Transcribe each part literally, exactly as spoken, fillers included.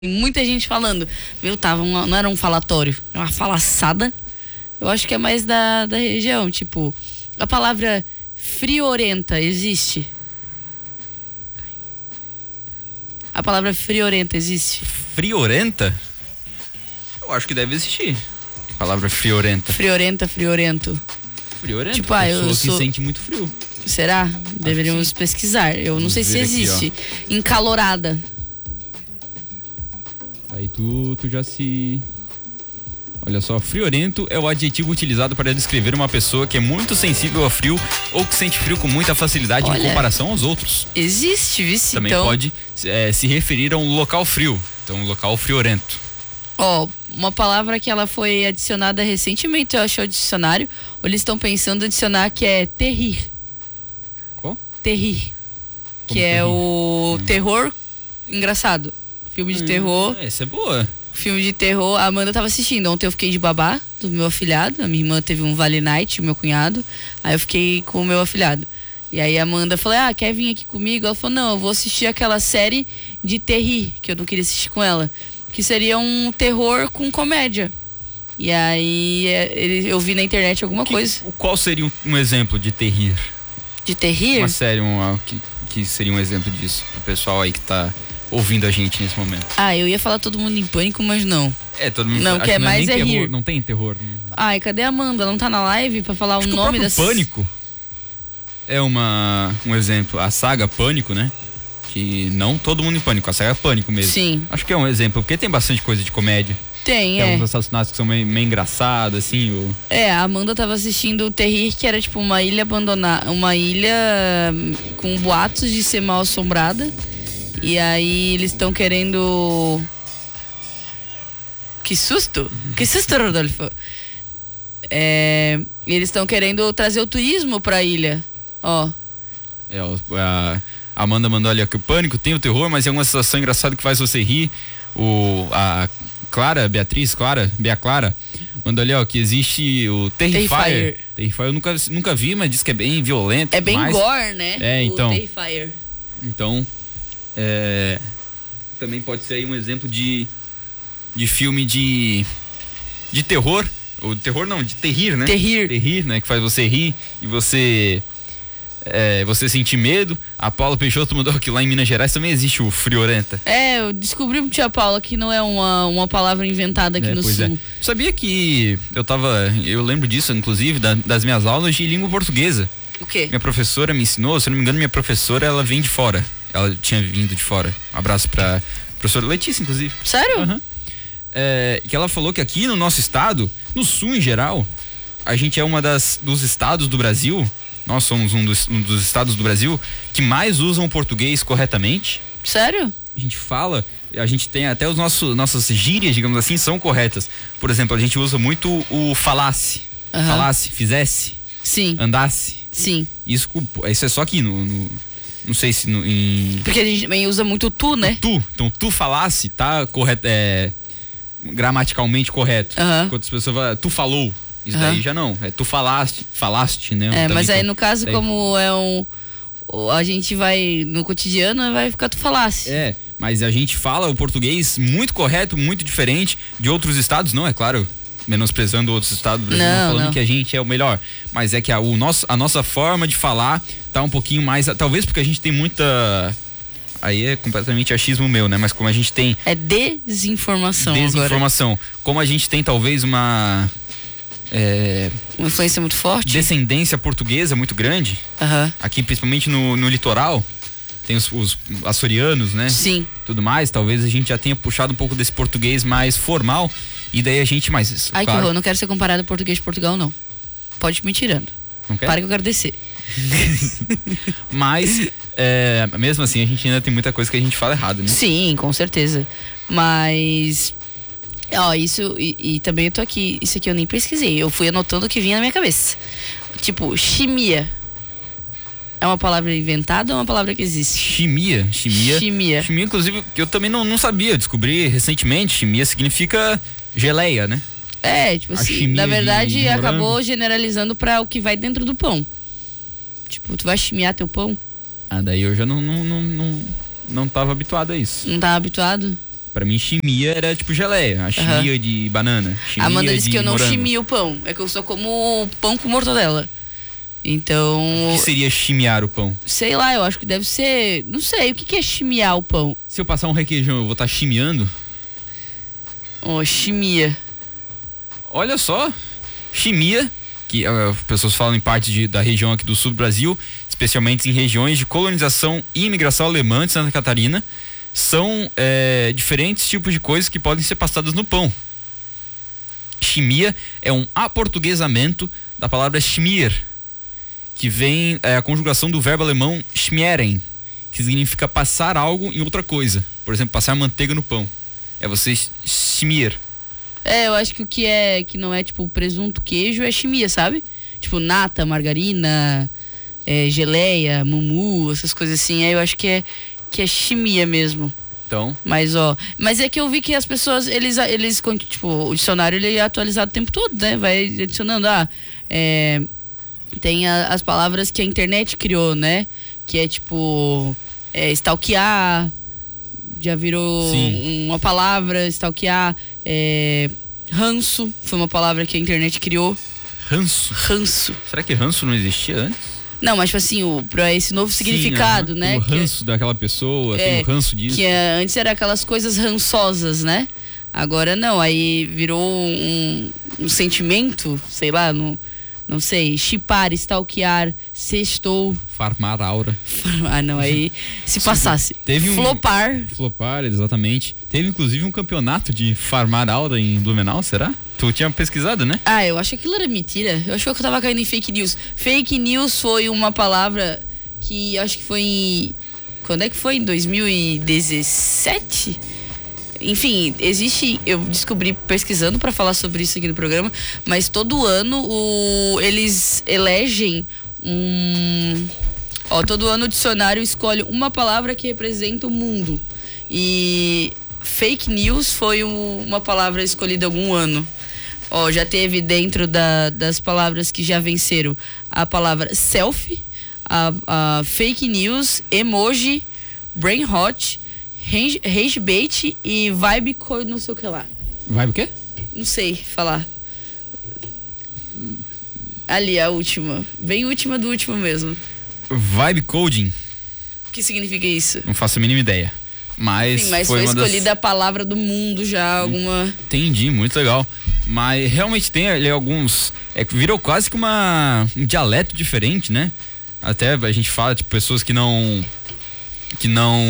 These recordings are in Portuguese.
Muita gente falando, meu, tava uma, não era um falatório, é uma falaçada. Eu acho que é mais da, da região, tipo, a palavra friorenta existe? A palavra friorenta existe? Friorenta? Eu acho que deve existir. A palavra friorenta. Friorenta, friorento. Friorenta? Tipo, ah, eu pessoa sou... que sente muito frio. Será? Deveríamos pesquisar. Eu não Vamos sei se ver aqui, existe. Encalorada. Aí tu, tu já se... Olha só, friorento é o adjetivo utilizado para descrever uma pessoa que é muito sensível ao frio ou que sente frio com muita facilidade. Olha, em comparação aos outros. Existe, vice. Também então... pode é, se referir a um local frio. Então, um local friorento. Ó, oh, uma palavra que ela foi adicionada recentemente, eu acho, ao dicionário. Ou eles estão pensando em adicionar, que é terrir. Qual? Terrir. Que Como é terrir? o Hum. terror engraçado. Filme de hum, terror. Essa é boa. Filme de terror, a Amanda tava assistindo. Ontem eu fiquei de babá do meu afilhado. A minha irmã teve um Vale Night, o meu cunhado. Aí eu fiquei com o meu afilhado. E aí a Amanda falou, ah, quer vir aqui comigo? Ela falou, não, eu vou assistir aquela série de terrir, que eu não queria assistir com ela. Que seria um terror com comédia. E aí eu vi na internet alguma que, coisa. Qual seria um, um exemplo de terrir? De terrir? Uma série um, que, que seria um exemplo disso, pro pessoal aí que tá ouvindo a gente nesse momento. Ah, eu ia falar Todo Mundo em Pânico, mas não. É, todo mundo... Não, acho que é não mais é terror, rir. Não tem terror. Né? Ai, cadê a Amanda? Ela não tá na live pra falar acho o que nome o das... Pânico é uma, um exemplo. A saga Pânico, né? Que não Todo Mundo em Pânico, a saga Pânico mesmo. Sim. Acho que é um exemplo, porque tem bastante coisa de comédia. Tem, tem é. alguns assassinatos que são meio, meio engraçados, assim. O... É, a Amanda tava assistindo o Terrir, que era tipo uma ilha abandonada, uma ilha com boatos de ser mal assombrada. E aí eles estão querendo... Que susto? Que susto, Rodolfo? É... Eles estão querendo trazer o turismo pra ilha. Ó. É, a Amanda mandou ali, ó, que o Pânico tem o terror, mas é uma situação engraçada que faz você rir. O, a Clara, Beatriz, Clara, Bea Clara, mandou ali, ó, que existe o Terrifier. Terrifier. Terrifier eu nunca, nunca vi, mas diz que é bem violento. É bem mas... gore, né? É, então. O Terrifier. Então, é, também pode ser aí um exemplo de, de filme de, de terror. Ou terror não, de terrir, né? Terrir. Terrir, né? Que faz você rir e você... É, você sentir medo. A Paula Peixoto mandou que lá em Minas Gerais também existe o friorenta. É, eu descobri, tia Paula, que não é uma, uma palavra inventada aqui é, no pois sul. É. Sabia que eu tava, eu lembro disso, inclusive, da, das minhas aulas de língua portuguesa. O quê? Minha professora me ensinou, se eu não me engano, minha professora, ela vem de fora. Ela tinha vindo de fora. Um abraço pra professora Letícia, inclusive. Sério? Uhum. É, que ela falou que aqui no nosso estado, no sul em geral, a gente é uma das dos estados do Brasil. Nós somos um dos, um dos estados do Brasil que mais usam o português corretamente. Sério? A gente fala, a gente tem até os nossos nossas gírias, digamos assim, são corretas. Por exemplo, a gente usa muito o falasse, uhum. falasse, fizesse, sim, andasse. Sim. Isso, isso é só aqui no, no não sei se no, em... Porque a gente também usa muito tu, né? O tu, então tu falasse, tá correto, é gramaticalmente correto. Uhum. Enquanto as pessoas falam, tu falou. Isso uhum. daí já não, é tu falaste, falaste, né? É, mas aí no caso, é, como é um... A gente vai, no cotidiano, vai ficar tu falasse. É, mas a gente fala o português muito correto, muito diferente de outros estados, não, é claro, menosprezando outros estados do Brasil, não, falando não. que a gente é o melhor. Mas é que a, o nosso, a nossa forma de falar tá um pouquinho mais... Talvez porque a gente tem muita... Aí é completamente achismo meu, né? Mas como a gente tem... É desinformação Desinformação. Agora. Como a gente tem talvez uma... É, uma influência muito forte. Descendência portuguesa muito grande. Uhum. Aqui, principalmente no, no litoral, tem os, os açorianos, né? Sim. Tudo mais. Talvez a gente já tenha puxado um pouco desse português mais formal. E daí a gente mais. Ai, claro, que horror, eu não quero ser comparado ao português de Portugal, não. Pode me tirando. Não quer? Para que eu quero descer. Mas, é, mesmo assim, a gente ainda tem muita coisa que a gente fala errado, né? Sim, com certeza. Mas. Ó, isso, e, e também eu tô aqui, isso aqui eu nem pesquisei, eu fui anotando o que vinha na minha cabeça. Tipo, chimia. É uma palavra inventada ou é uma palavra que existe? Chimia? Chimia. Chimia. Chimia, inclusive, eu também não, não sabia, descobri recentemente, chimia significa geleia, né? É, tipo a assim, na verdade de, de acabou generalizando pra o que vai dentro do pão. Tipo, tu vai chimiar teu pão? Ah, daí eu já não, não, não, não, não tava habituado a isso. Não tava habituado? Pra mim, chimia era tipo geleia. A chimia uhum. de banana. A Amanda disse que eu não morango. chimio o pão. É que eu só como pão com mortadela. Então... O que seria chimiar o pão? Sei lá, eu acho que deve ser... Não sei, o que, que é chimiar o pão? Se eu passar um requeijão, eu vou estar tá chimiando? Oh, chimia. Olha só. Chimia, que uh, pessoas falam em parte de, da região aqui do sul do Brasil, especialmente em regiões de colonização e imigração alemã de Santa Catarina, são é, diferentes tipos de coisas que podem ser passadas no pão. Chimia é um aportuguesamento da palavra schmier, que vem é, a conjugação do verbo alemão schmieren, que significa passar algo em outra coisa. Por exemplo, passar manteiga no pão. É você schmier. É, eu acho que o que é que não é tipo presunto, queijo é chimia, sabe? Tipo nata, margarina, é, geleia, mumu, essas coisas assim. Aí eu acho que é que é chimia mesmo. Então. Mas ó, mas é que eu vi que as pessoas eles eles tipo o dicionário ele é atualizado o tempo todo, né? Vai adicionando ah, é, tem a, as palavras que a internet criou, né? Que é tipo é, stalkear, já virou Sim. uma palavra, stalkear, é, ranço, foi uma palavra que a internet criou. Ranço? Ranço. Será que ranço não existia antes? Não, mas tipo assim, o, pra esse novo significado, Sim, né? O ranço que, daquela pessoa, é, tem o ranço disso. Que é, antes era aquelas coisas rançosas, né? Agora não, aí virou um, um sentimento, sei lá, no, não sei, chipar, stalkear, sextou. Farmar aura. Ah, não, aí se passasse. Teve um, flopar. Flopar, exatamente. Teve inclusive um campeonato de farmar aura em Blumenau, será? Tu tinha pesquisado, né? Ah, eu acho que aquilo era mentira. Eu acho que eu tava caindo em fake news. Fake news foi uma palavra que acho que foi em... Quando é que foi? Em dois mil e dezessete? Enfim, existe... Eu descobri pesquisando pra falar sobre isso aqui no programa, mas todo ano o, eles elegem um... Ó, todo ano o dicionário escolhe uma palavra que representa o mundo. E fake news foi um, uma palavra escolhida algum ano. Ó, já teve dentro da, das palavras que já venceram a palavra selfie, a, a fake news, emoji, brain hot, rage bait e vibe co não sei o que lá. Vibe o quê? Não sei falar. Ali, a última. Bem última do último mesmo. Vibe coding. O que significa isso? Não faço a mínima ideia. Mas, Sim, mas foi, foi uma escolhida das... a palavra do mundo já, alguma... Entendi, muito legal. Mas realmente tem ali alguns... É que virou quase que uma, um dialeto diferente, né? Até a gente fala, tipo, pessoas que não... Que não...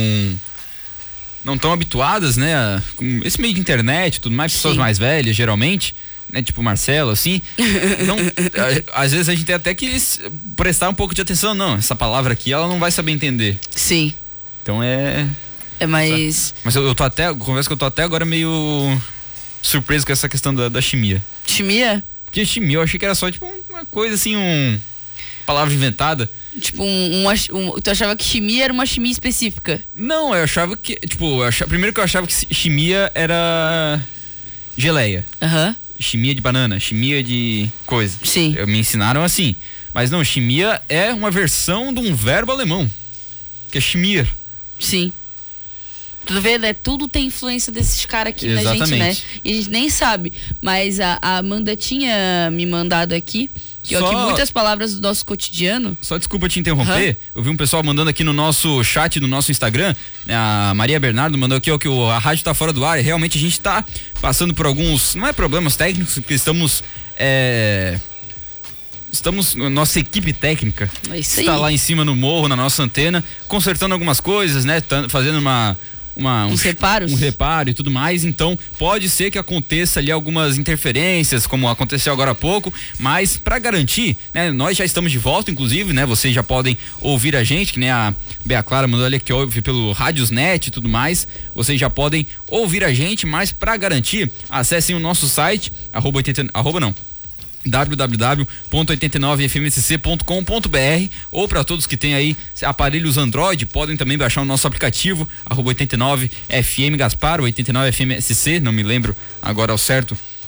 Não estão habituadas, né? A, com esse meio de internet e tudo mais, pessoas Sim. mais velhas, geralmente, né? Tipo Marcelo, assim. Não, a, às vezes a gente tem até que prestar um pouco de atenção. Não, essa palavra aqui, ela não vai saber entender. Sim. Então é... É mais... Mas eu, eu tô até, confesso que eu tô até agora meio surpreso com essa questão da, da chimia. Chimia? Porque chimia, eu achei que era só tipo uma coisa assim, um... palavra inventada. Tipo, um, um, um, tu achava que chimia era uma chimia específica? Não, eu achava que, tipo, eu achava, primeiro que eu achava que chimia era geleia. Aham. Uhum. Chimia de banana, chimia de coisa. Sim. Eu, me ensinaram assim. Mas não, chimia é uma versão de um verbo alemão, que é schmier. Sim. Tudo vê, né? Tudo tem influência desses caras aqui Exatamente. na gente, né? E a gente nem sabe. Mas a, a Amanda tinha me mandado aqui que, Só... ó, que muitas palavras do nosso cotidiano. Só desculpa te interromper. Uhum. Eu vi um pessoal mandando aqui no nosso chat, no nosso Instagram. Né? A Maria Bernardo mandou aqui ó, que o, a rádio tá fora do ar. E realmente a gente tá passando por alguns, não é problemas técnicos, porque estamos. É... Estamos, nossa equipe técnica é isso está aí. lá em cima no morro, na nossa antena, consertando algumas coisas, né? Tá fazendo uma. Uma, Uns um, reparos. um reparo e tudo mais, então pode ser que aconteça ali algumas interferências, como aconteceu agora há pouco, mas para garantir, né, nós já estamos de volta, inclusive, né, vocês já podem ouvir a gente, que nem a Bea Clara mandou ali que ouve pelo Radiosnet e tudo mais, vocês já podem ouvir a gente, mas para garantir, acessem o nosso site, arroba oitenta, arroba não, w w w ponto oitenta e nove f m s c ponto com ponto b r ou para todos que têm aí aparelhos Android, podem também baixar o nosso aplicativo, arroba oitenta e nove F M Gaspar, oitenta e nove F M S C, não me lembro agora ao certo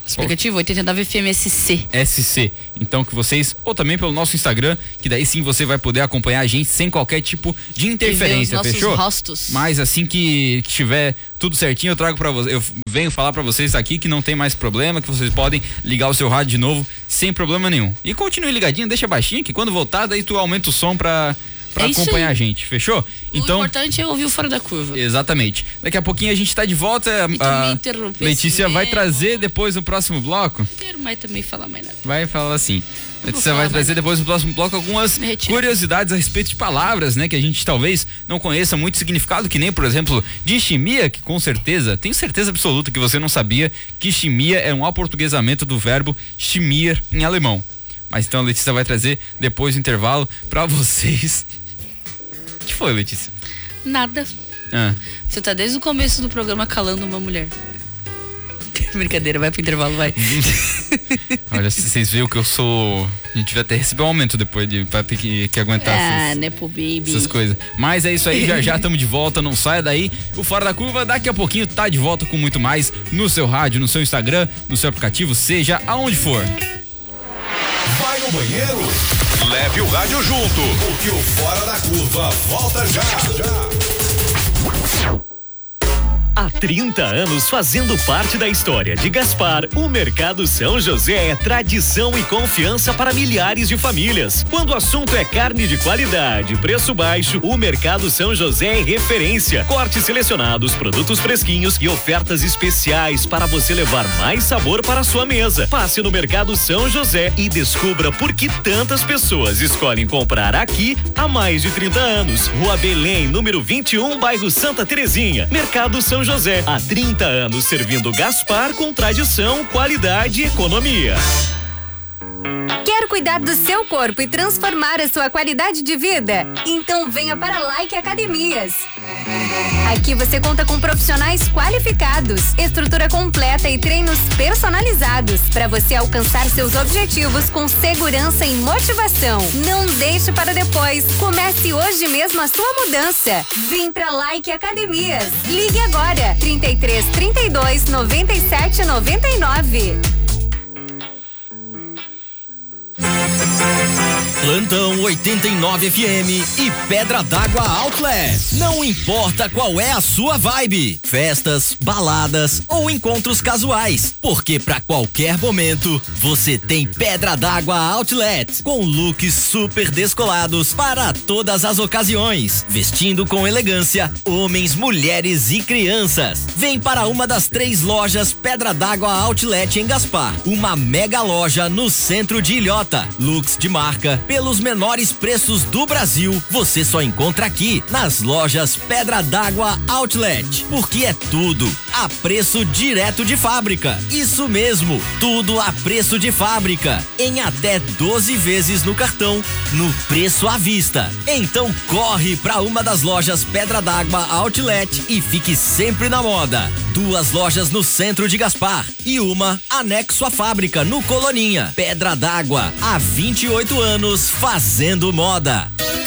Esse aplicativo oitenta e nove F M S C. S C. Então que vocês, ou também pelo nosso Instagram, que daí sim você vai poder acompanhar a gente sem qualquer tipo de interferência, os fechou? Rostos. Mas assim que, que tiver tudo certinho, eu trago para vocês, eu venho falar para vocês aqui que não tem mais problema, que vocês podem ligar o seu rádio de novo sem problema nenhum. E continue ligadinho, deixa baixinho, que quando voltar daí tu aumenta o som pra Pra é acompanhar a gente, fechou? Então, o importante é ouvir o Fora da Curva. Exatamente. Daqui a pouquinho a gente tá de volta. A Letícia vai trazer depois no próximo bloco. Não quero mais também falar mais nada. Vai falar assim. Letícia vai trazer depois no próximo bloco algumas curiosidades a respeito de palavras, né? Que a gente talvez não conheça muito significado, que nem, por exemplo, de chimia, que com certeza, tenho certeza absoluta que você não sabia que chimia é um aportuguesamento do verbo chimir em alemão. Mas então a Letícia vai trazer depois do intervalo pra vocês. O que foi, Letícia? Nada. Ah. Você tá desde o começo do programa calando uma mulher. Brincadeira, vai pro intervalo, vai. Olha, vocês viram que eu sou... A gente vai até receber um aumento depois de pra ter que, que aguentar ah, essas, Nepo Baby. essas coisas. Mas é isso aí, já já estamos de volta, não saia daí. O Fora da Curva daqui a pouquinho tá de volta com muito mais no seu rádio, no seu Instagram, no seu aplicativo, seja aonde for. Vai no banheiro? Leve o rádio junto, porque o Fora da Curva volta já, já. Há trinta anos fazendo parte da história de Gaspar, o Mercado São José é tradição e confiança para milhares de famílias. Quando o assunto é carne de qualidade, preço baixo, o Mercado São José é referência. Cortes selecionados, produtos fresquinhos e ofertas especiais para você levar mais sabor para a sua mesa. Passe no Mercado São José e descubra por que tantas pessoas escolhem comprar aqui há mais de trinta anos. Rua Belém, número vinte e um, bairro Santa Terezinha. Mercado São José, há trinta anos servindo Gaspar com tradição, qualidade e economia. Quer cuidar do seu corpo e transformar a sua qualidade de vida? Então venha para Like Academias. Aqui você conta com profissionais qualificados, estrutura completa e treinos personalizados para você alcançar seus objetivos com segurança e motivação. Não deixe para depois. Comece hoje mesmo a sua mudança. Vem para Like Academias. Ligue agora trinta e três, trinta e dois, noventa e sete, noventa e nove. Plantão oitenta e nove F M e Pedra d'Água Outlet. Não importa qual é a sua vibe, festas, baladas ou encontros casuais, porque para qualquer momento você tem Pedra d'Água Outlet, com looks super descolados para todas as ocasiões, vestindo com elegância homens, mulheres e crianças. Vem para uma das três lojas Pedra d'Água Outlet em Gaspar, uma mega loja no centro de Ilhota. Looks de marca pelos menores preços do Brasil, você só encontra aqui nas lojas Pedra d'Água Outlet, porque é tudo a preço direto de fábrica. Isso mesmo, tudo a preço de fábrica, em até doze vezes no cartão, no preço à vista. Então corre para uma das lojas Pedra d'Água Outlet e fique sempre na moda. Duas lojas no centro de Gaspar e uma anexo à fábrica no Coloninha. Pedra d'Água, há vinte e oito anos fazendo moda.